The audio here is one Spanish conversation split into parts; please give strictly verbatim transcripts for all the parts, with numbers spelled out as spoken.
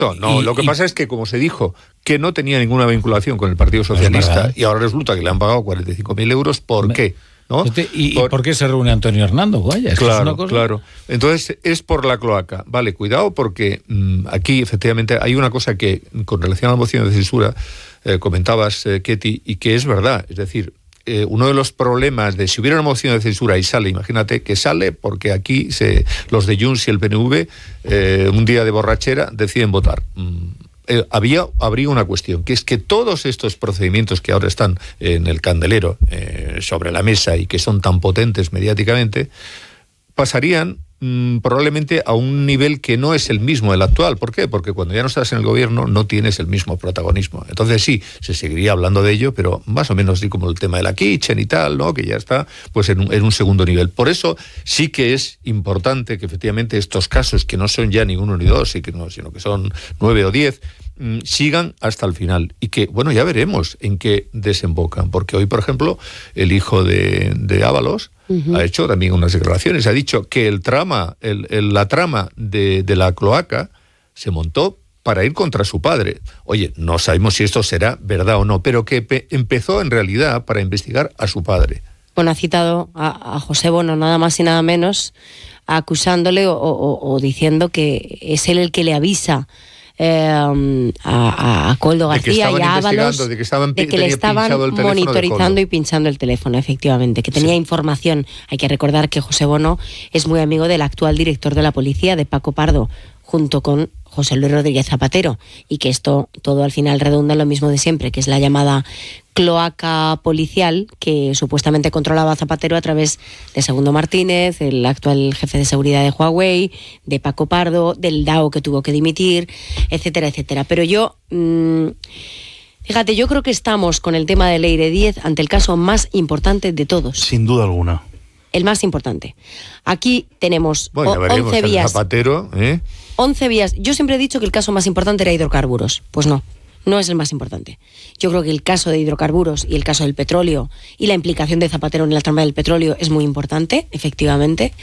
No, no, y, lo que y... pasa es que, como se dijo, que no tenía ninguna vinculación con el Partido Socialista, no y ahora resulta que le han pagado cuarenta y cinco mil euros, ¿por me... qué? ¿No? ¿Y por... ¿Y por qué se reúne Antonio Hernando? Vaya, es claro, que es una cosa... claro. Entonces, es por la cloaca. Vale, cuidado, porque mmm, aquí, efectivamente, hay una cosa que, con relación a la moción de censura, eh, comentabas, eh, Ketty, y que es verdad. Es decir, eh, uno de los problemas de si hubiera una moción de censura y sale, imagínate que sale porque aquí se, los de Junts y el P N V, eh, un día de borrachera, deciden votar. Mm. Eh, había, habría una cuestión, que es que todos estos procedimientos que ahora están en el candelero, eh, sobre la mesa y que son tan potentes mediáticamente, pasarían mmm, probablemente a un nivel que no es el mismo el actual. ¿Por qué? Porque cuando ya no estás en el gobierno no tienes el mismo protagonismo. Entonces sí, se seguiría hablando de ello, pero más o menos así como el tema de la kitchen y tal, ¿no? Que ya está pues en un, en un segundo nivel. Por eso sí que es importante que efectivamente estos casos, que no son ya ni uno ni dos, y que no, sino que son nueve o diez, sigan hasta el final y que, bueno, ya veremos en qué desembocan, porque hoy, por ejemplo, el hijo de, de Ábalos uh-huh. ha hecho también unas declaraciones, ha dicho que el trama, el, el, la trama de, de la cloaca se montó para ir contra su padre. Oye, no sabemos si esto será verdad o no, pero que pe- empezó en realidad para investigar a su padre. Bueno, ha citado a, a José Bono, nada más y nada menos, acusándole o, o, o diciendo que es él el que le avisa Eh, a, a Koldo García y a Ábalos de que, estaban, de que le estaban monitorizando y pinchando el teléfono, efectivamente, que tenía sí. información. Hay que recordar que José Bono es muy amigo del actual director de la policía, de Paco Pardo, junto con José Luis Rodríguez Zapatero, y que esto todo al final redunda en lo mismo de siempre, que es la llamada cloaca policial que supuestamente controlaba Zapatero a través de Segundo Martínez, el actual jefe de seguridad de Huawei, de Paco Pardo, del D A O que tuvo que dimitir, etcétera, etcétera. Pero yo, mmm, fíjate, yo creo que estamos con el tema de Leire Díez ante el caso más importante de todos. Sin duda alguna. El más importante. Aquí tenemos bueno, o, once vías. Zapatero, ¿eh? once vías. Yo siempre he dicho que el caso más importante era hidrocarburos. Pues no, no es el más importante. Yo creo que el caso de hidrocarburos y el caso del petróleo y la implicación de Zapatero en la trama del petróleo es muy importante, efectivamente.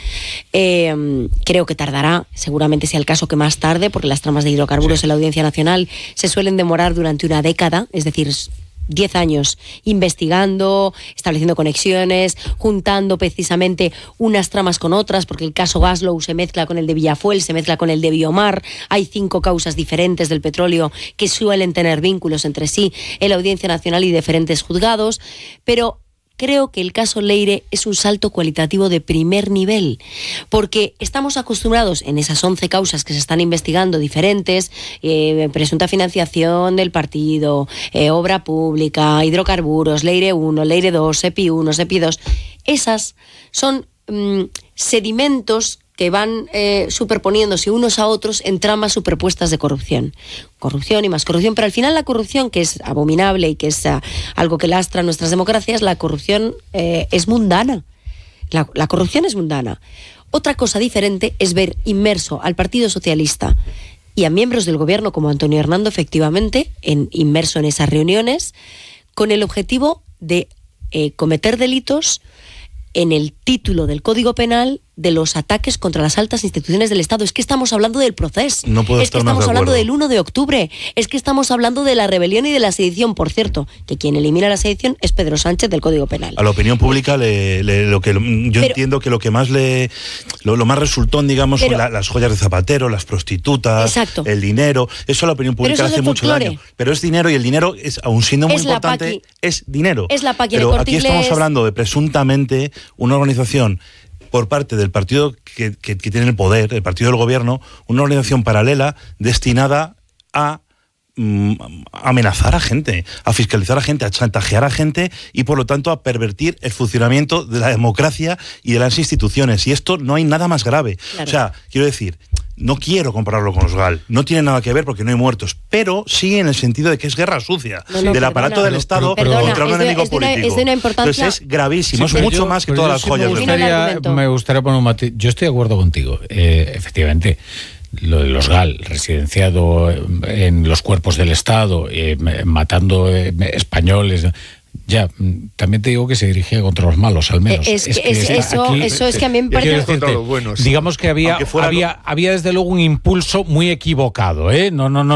Eh, creo que tardará, seguramente sea el caso que más tarde, porque las tramas de hidrocarburos sí. en la Audiencia Nacional se suelen demorar durante una década, es decir, diez años investigando, estableciendo conexiones, juntando precisamente unas tramas con otras, porque el caso Gaslow se mezcla con el de Villafuel, se mezcla con el de Biomar, hay cinco causas diferentes del petróleo que suelen tener vínculos entre sí en la Audiencia Nacional y diferentes juzgados, pero creo que el caso Leire es un salto cualitativo de primer nivel, porque estamos acostumbrados en esas once causas que se están investigando diferentes, eh, presunta financiación del partido, eh, obra pública, hidrocarburos, Leire uno, Leire dos, SEPI uno, SEPI dos, esas son mmm, sedimentos que van eh, superponiéndose unos a otros en tramas superpuestas de corrupción. Corrupción y más corrupción, pero al final la corrupción, que es abominable y que es uh, algo que lastra nuestras democracias, la corrupción eh, es mundana. La, la corrupción es mundana. Otra cosa diferente es ver inmerso al Partido Socialista y a miembros del gobierno como Antonio Hernando, efectivamente, en, inmerso en esas reuniones, con el objetivo de eh, cometer delitos en el título del Código Penal de los ataques contra las altas instituciones del Estado. Es que estamos hablando del proceso. No puedo es que estamos hablando del uno de octubre. Es que estamos hablando de la rebelión y de la sedición. Por cierto, que quien elimina la sedición es Pedro Sánchez del Código Penal. A la opinión pública le, le, lo que yo pero, entiendo que lo que más le lo, lo más resultón, digamos, pero, son la, las joyas de Zapatero, las prostitutas, exacto. el dinero. Eso a la opinión pública hace mucho daño. Pero es dinero, y el dinero es, aun siendo muy es importante, es dinero. Es la Paqui. Pero aquí estamos hablando de presuntamente una organización por parte del partido que, que, que tiene el poder, el partido del gobierno, una organización paralela destinada a mm, amenazar a gente, a fiscalizar a gente, a chantajear a gente y por lo tanto a pervertir el funcionamiento de la democracia y de las instituciones. Y esto no hay nada más grave. Claro. O sea, quiero decir, no quiero compararlo con los GAL, no tiene nada que ver porque no hay muertos, pero sí en el sentido de que es guerra sucia no, no, del perdona, aparato del Estado perdona, contra un de, enemigo es de una, político. Es de una importancia... Entonces es gravísimo, sí, es mucho yo, más que todas las sí joyas me del gustaría, me gustaría poner un matiz. Yo estoy de acuerdo contigo, eh, efectivamente. Lo de los GAL, residenciado en los cuerpos del Estado, eh, matando eh, españoles... Ya, también te digo que se dirigía contra los malos, al menos. Es, es que, es, eso, aquí, eso es que a mí me parece... Decirte, digamos que había, había, había desde luego un impulso muy equivocado, ¿eh? No, no, no.